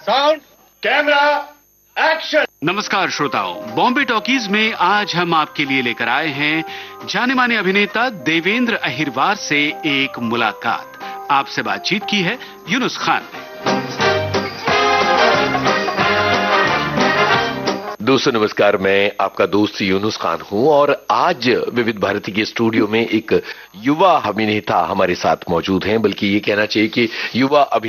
Sound, camera, action. नमस्कार श्रोताओं, Bombay talkies में आज हम आपके लिए लेकर आए हैं जाने माने अभिनेता देवेंद्र अहिरवार से एक मुलाकात। आपसे बातचीत की है यूनुस खान ने। दोस्तों नमस्कार, मैं आपका दोस्त यूनुस खान हूं और आज विविध भारती के स्टूडियो में एक युवा अभिनेता हमारे साथ मौजूद हैं, बल्कि ये कहना चाहिए कि युवा